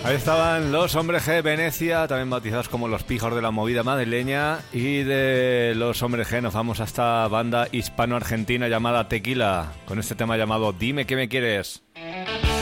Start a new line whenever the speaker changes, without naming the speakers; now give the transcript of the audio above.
Ahí estaban los Hombres G Venecia, también bautizados como los Pijos de la movida madrileña. Y de los Hombres G nos vamos a esta banda hispano-argentina llamada Tequila, con este tema llamado Dime que me quieres.